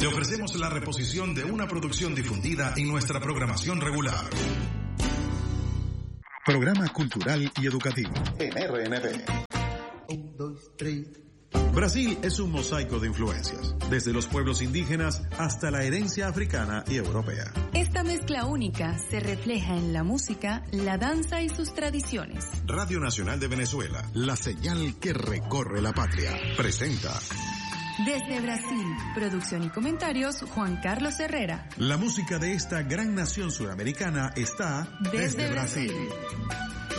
Te ofrecemos la reposición de una producción difundida en nuestra programación regular. Programa cultural y educativo en RNB. 1, 2, 3. Brasil es un mosaico de influencias, desde los pueblos indígenas hasta la herencia africana y europea. Esta mezcla única se refleja en la música, la danza y sus tradiciones. Radio Nacional de Venezuela, la señal que recorre la patria, presenta. Desde Brasil, producción y comentarios, Juan Carlos Herrera. La música de esta gran nación suramericana está desde Brasil.